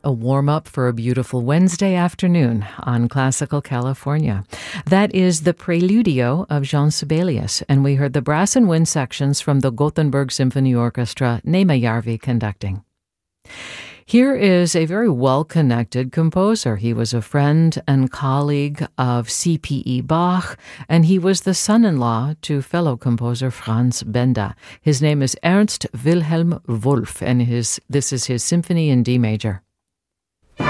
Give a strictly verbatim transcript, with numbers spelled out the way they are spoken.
A warm-up for a beautiful Wednesday afternoon on Classical California. That is the Preludio of Jean Sibelius, and we heard the brass and wind sections from the Gothenburg Symphony Orchestra, Neemajärvi conducting. Here is a very well-connected composer. He was a friend and colleague of C P E Bach, and he was the son-in-law to fellow composer Franz Benda. His name is Ernst Wilhelm Wolff, and his this is his Symphony in D major.